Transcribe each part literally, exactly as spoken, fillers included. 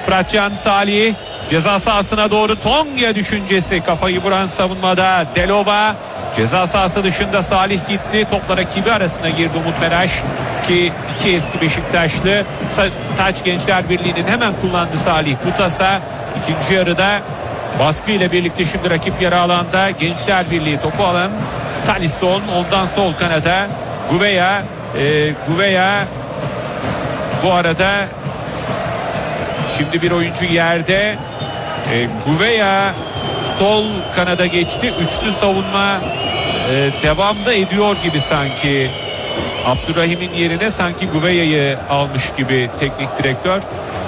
Fıratcan, Salih ceza sahasına doğru, Tonga düşüncesi, kafayı vuran savunmada Delova. Ceza sahası dışında Salih gitti. Topla rakibi arasına girdi Umut Meraş ki iki eski Beşiktaşlı. Taç Gençler Birliği'nin hemen kullandı Salih Gutas'a. İkinci yarıda baskı ile birlikte şimdi rakip yarı alanda. Gençler Birliği topu alan Talisson, ondan sol kanada Gouveia. E, Gouveia bu arada şimdi bir oyuncu yerde. E, Gouveia sol kanada geçti. Üçlü savunma e, devamda ediyor gibi sanki. Abdurrahim'in yerine sanki Gouveia'yı almış gibi teknik direktör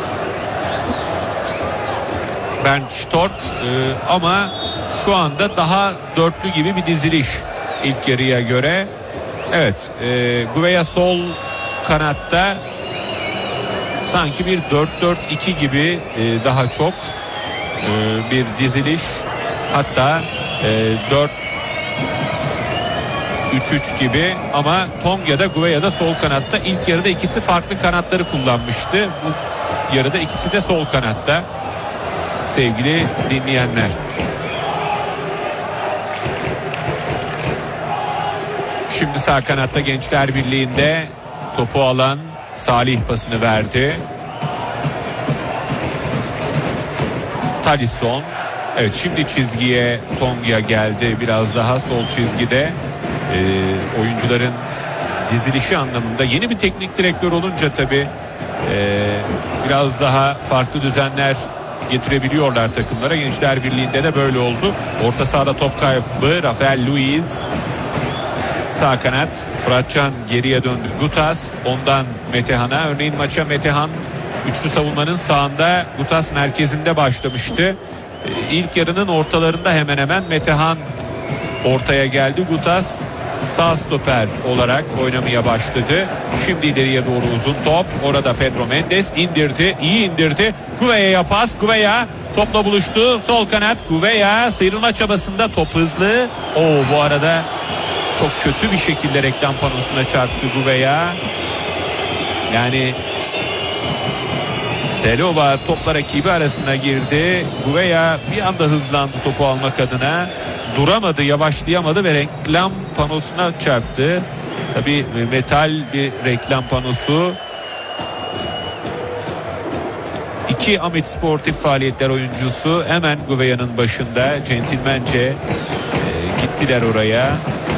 Bernd Stork, e, ama şu anda daha dörtlü gibi bir diziliş ilk yarıya göre. Evet, e, Gouveia sol kanatta sanki bir dört dört iki gibi e, daha çok e, bir diziliş, hatta e, dört üç üç gibi, ama Tonga'da Gouvea'da sol kanatta. İlk yarıda ikisi farklı kanatları kullanmıştı. Bu yarıda ikisi de sol kanatta sevgili dinleyenler. Şimdi sağ kanatta Gençler Birliği'nde topu alan Salih pasını verdi. Talisson. Evet, şimdi çizgiye Tonga geldi, biraz daha sol çizgide. Ee, oyuncuların dizilişi anlamında yeni bir teknik direktör olunca tabii e, biraz daha farklı düzenler getirebiliyorlar takımlara. Gençler Birliği'nde de böyle oldu. Orta sahada top kaybı Rafael Luiz. Sağ kanat Fıratcan geriye döndü. Gutas, ondan Metehan'a. Örneğin maça Metehan üçlü savunmanın sağında, Gutas merkezinde başlamıştı. Ee, ilk yarının ortalarında hemen hemen Metehan ortaya geldi. Gutas sağ stoper olarak oynamaya başladı. Şimdi ileriye doğru uzun top. Orada Pedro Mendes indirdi. İyi indirdi. Gouveia'ya pas. Gouveia topla buluştu. Sol kanat Gouveia sıyrılma çabasında, top hızlı. O bu arada çok kötü bir şekilde reklam panosuna çarptı Gouveia. Yani Delova topla rakibi arasına girdi. Gouveia bir anda hızlandı topu almak adına. Duramadı, yavaşlayamadı ve reklam panosuna çarptı. Tabii metal bir reklam panosu. İki Amit Sportif Faaliyetler oyuncusu hemen Gouveia'nın başında centilmence e, gittiler oraya.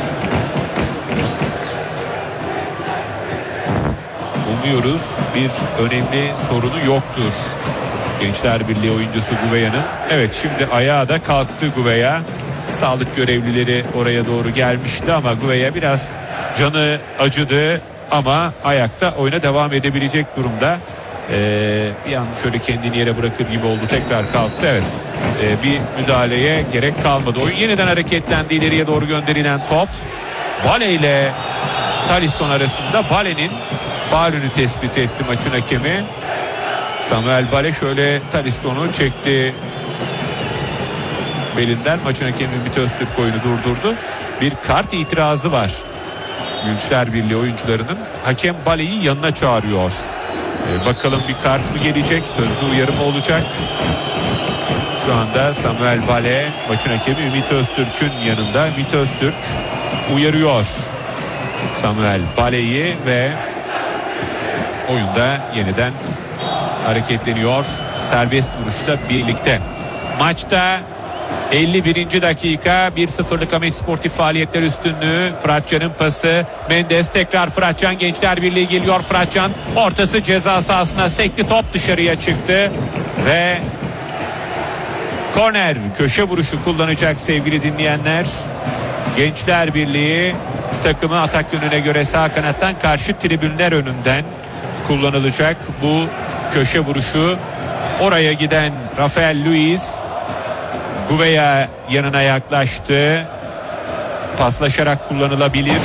Umuyoruz bir önemli sorunu yoktur Gençler Birliği oyuncusu Gouveia'nın. Evet, şimdi ayağa da kalktı Gouveia. Sağlık görevlileri oraya doğru gelmişti ama Gouveia biraz canı acıdı ama ayakta oyuna devam edebilecek durumda. Ee, bir an şöyle kendini yere bırakır gibi oldu, tekrar kalktı. Evet, ee, bir müdahaleye gerek kalmadı. Oyun yeniden hareketlendi. İleriye doğru gönderilen top Vale ile Talisson arasında. Vale'nin faulünü tespit etti maçın hakemi. Samuel Vale şöyle Talisson'u çekti belinden. Maçın hakemi Ümit Öztürk oyunu durdurdu. Bir kart itirazı var Gençler Birliği oyuncularının. Hakem Vale'yi yanına çağırıyor. Ee, bakalım bir kart mı gelecek, sözlü uyarı mı olacak? Şu anda Samuel Vale maçın hakemi Ümit Öztürk'ün yanında. Ümit Öztürk uyarıyor Samuel Vale'yi ve oyunda yeniden hareketleniyor serbest vuruşla birlikte. Maçta elli birinci dakika, bir sıfırlık Amit Sportif Faaliyetler üstünlüğü. Fıratcan'ın pası, Mendes tekrar Fıratcan, Gençler Birliği geliyor. Fıratcan ortası ceza sahasına sekti, top dışarıya çıktı ve korner, köşe vuruşu kullanacak sevgili dinleyenler. Gençler Birliği takımı atak yönüne göre sağ kanattan, karşı tribünler önünden kullanılacak bu köşe vuruşu. Oraya giden Rafael Luiz, Gouveia yanına yaklaştı. Paslaşarak kullanılabilir.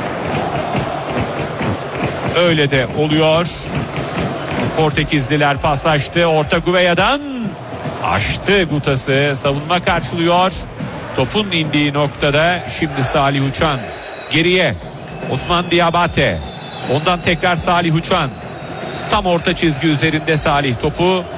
Öyle de oluyor. Portekizliler paslaştı. Orta Gouveia'dan açtı Gutas'ı. Savunma karşılıyor. Topun indiği noktada şimdi Salih Uçan geriye. Osman Diabate. Ondan tekrar Salih Uçan. Tam orta çizgi üzerinde Salih topu